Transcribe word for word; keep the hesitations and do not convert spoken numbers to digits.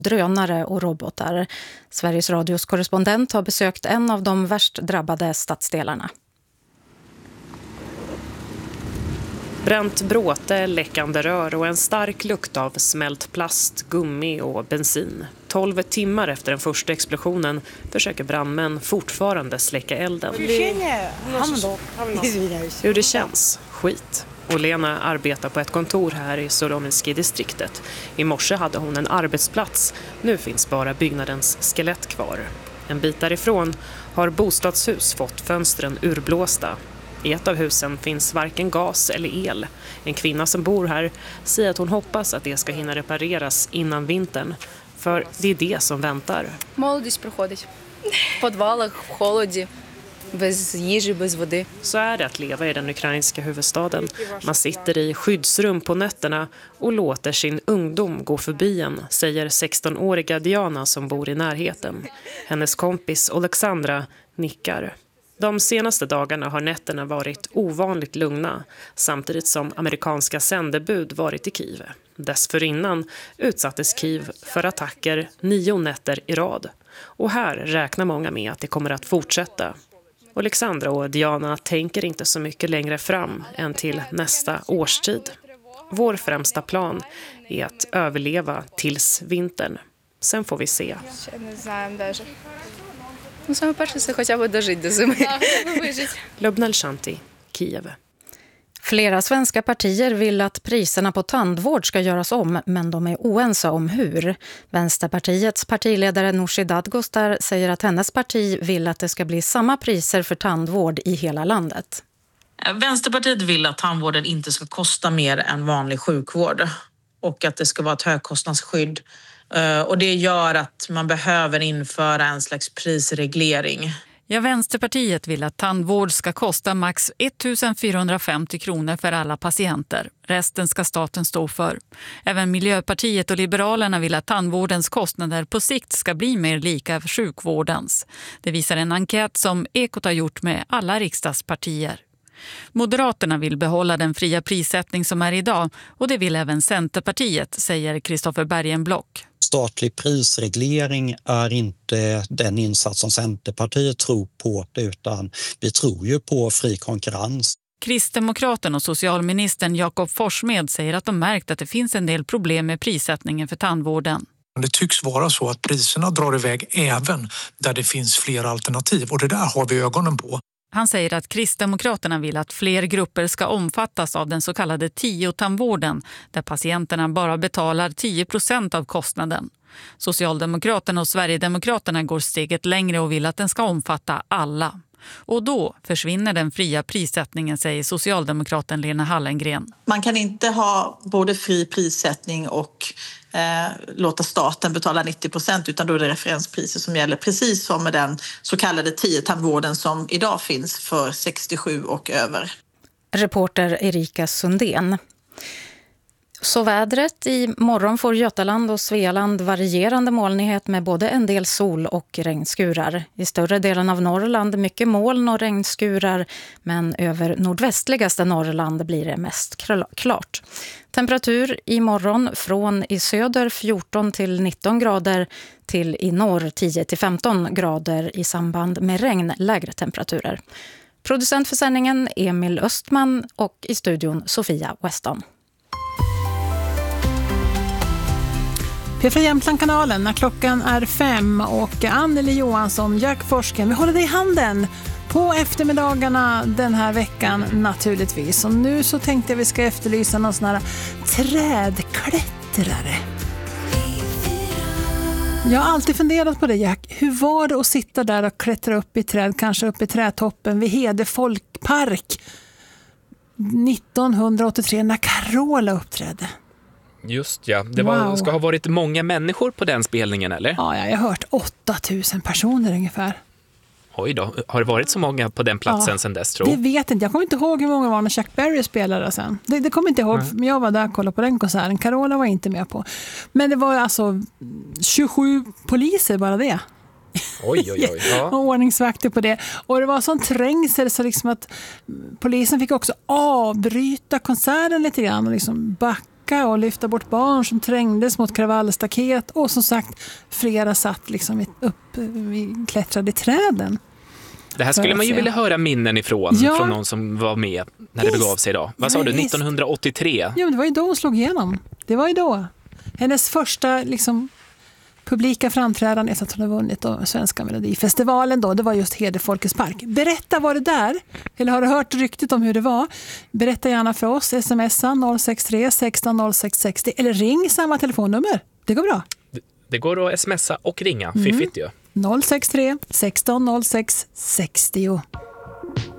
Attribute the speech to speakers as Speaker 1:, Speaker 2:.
Speaker 1: drönare och robotar. Sveriges Radios korrespondent har besökt en av de värst drabbade stadsdelarna.
Speaker 2: Bränt bråte, läckande rör och en stark lukt av smält plast, gummi och bensin. Tolv timmar efter den första explosionen försöker brandmän fortfarande släcka elden. Hur det känns? Skit. Olena arbetar på ett kontor här i Solominski-distriktet. I morse hade hon en arbetsplats. Nu finns bara byggnadens skelett kvar. En bit därifrån har bostadshus fått fönstren urblåsta. I ett av husen finns varken gas eller el. En kvinna som bor här säger att hon hoppas att det ska hinna repareras innan vintern. För det är det som väntar.
Speaker 3: Молодість проходить. В підвалах, в холоді, без їжі, без води.
Speaker 2: Så är det att leva i den ukrainska huvudstaden. Man sitter i skyddsrum på nätterna och låter sin ungdom gå förbi en, säger sexton-åriga Diana som bor i närheten. Hennes kompis Alexandra nickar. De senaste dagarna har nätterna varit ovanligt lugna, samtidigt som amerikanska sändebud varit i Kiev. Dessförinnan utsattes Kiev för attacker nio nätter i rad. Och här räknar många med att det kommer att fortsätta. Alexandra och Diana tänker inte så mycket längre fram än till nästa årstid. Vår främsta plan är att överleva tills vintern. Sen får vi se.
Speaker 3: Ну, саме перше, це хоча б дожити до зими.
Speaker 2: Lubnel Shanti, Kiev.
Speaker 1: Flera svenska partier vill att priserna på tandvård ska göras om, men de är oense om hur. Vänsterpartiets partiledare Nooshi Dadgostar säger att hennes parti vill att det ska bli samma priser för tandvård i hela landet.
Speaker 4: Vänsterpartiet vill att tandvården inte ska kosta mer än vanlig sjukvård och att det ska vara ett högkostnadsskydd. Och det gör att man behöver införa en slags prisreglering.
Speaker 5: Ja, Vänsterpartiet vill att tandvård ska kosta max ettusendfyrahundrafemtio kronor för alla patienter. Resten ska staten stå för. Även Miljöpartiet och Liberalerna vill att tandvårdens kostnader på sikt ska bli mer lika för sjukvårdens. Det visar en enkät som Ekot har gjort med alla riksdagspartier. Moderaterna vill behålla den fria prissättning som är idag och det vill även Centerpartiet, säger Kristoffer Bergenblock.
Speaker 6: Statlig prisreglering är inte den insats som Centerpartiet tror på, utan vi tror ju på fri konkurrens.
Speaker 5: Kristdemokraten och socialministern Jakob Forssmed säger att de märkt att det finns en del problem med prissättningen för tandvården.
Speaker 7: Det tycks vara så att priserna drar iväg även där det finns fler alternativ och det där har vi ögonen på.
Speaker 5: Han säger att Kristdemokraterna vill att fler grupper ska omfattas av den så kallade tio-tandvården där patienterna bara betalar tio procent av kostnaden. Socialdemokraterna och Sverigedemokraterna går steget längre och vill att den ska omfatta alla. Och då försvinner den fria prissättningen, säger socialdemokraten Lena Hallengren.
Speaker 8: Man kan inte ha både fri prissättning och eh, låta staten betala nittio procent utan då är det referenspriser som gäller precis som med den så kallade tio-tandvården som idag finns för sextiosju och över.
Speaker 1: Reporter Erika Sundén. Så vädret: i morgon får Götaland och Svealand varierande molnighet med både en del sol och regnskurar. I större delen av Norrland mycket moln och regnskurar, men över nordvästligaste Norrland blir det mest klart. Temperatur i morgon från i söder fjorton till nitton grader till i norr tio till femton grader i samband med regn, lägre temperaturer. Producent för sändningen Emil Östman och i studion Sofia Weston.
Speaker 9: P fyra Jämtland-kanalen när klockan är fem och Anneli Johansson, Jack Forsken, vi håller dig i handen på eftermiddagarna den här veckan naturligtvis. Och nu så tänkte jag vi ska efterlysa någon sån här trädklättrare. Jag har alltid funderat på det, Jack. Hur var det att sitta där och klättra upp i träd, kanske upp i trädtoppen vid Hede folkpark nittonhundraåttiotre när Carola uppträdde?
Speaker 10: Just ja, det var,
Speaker 9: wow.
Speaker 10: ska ha varit många människor på den spelningen, eller?
Speaker 9: Ja, jag har hört åtta tusen personer ungefär.
Speaker 10: Oj då, har det varit så många på den platsen
Speaker 9: ja,
Speaker 10: sedan dess, tror
Speaker 9: jag? Det vet inte, jag kommer inte ihåg hur många var när Chuck Berry spelade sen. Det, det kommer inte ihåg, mm. men jag var där och kollade på den konserten. Carola var inte med på. Men det var alltså tjugosju poliser bara det.
Speaker 10: Oj, oj, oj. Ja.
Speaker 9: Och ordningsvakter på det. Och det var sån trängsel så liksom att polisen fick också avbryta konserten lite grann och liksom backa bevaka och lyfta bort barn som trängdes mot kravallstaket. Och som sagt, flera satt liksom upp, vi klättrade i träden.
Speaker 10: Det här skulle man ju vilja höra minnen ifrån,
Speaker 9: ja.
Speaker 10: från någon som var med när det begav sig idag. Vad sa du, nittonhundraåttiotre?
Speaker 9: Ja, det var ju då hon slog igenom. Det var ju då. Hennes första liksom, publika framträdande efter att hon har vunnit då, Svenska Melodifestivalen då, det var just Hede Folkets Park. Berätta, var det där? Eller har du hört ryktet om hur det var? Berätta gärna för oss, smsa noll sex tre sexton noll sex sextio eller ring samma telefonnummer. Det går bra.
Speaker 10: Det, det går att smsa och ringa,
Speaker 9: mm.
Speaker 10: fiffigt ju.
Speaker 9: noll sex tre sexton noll sex sextio.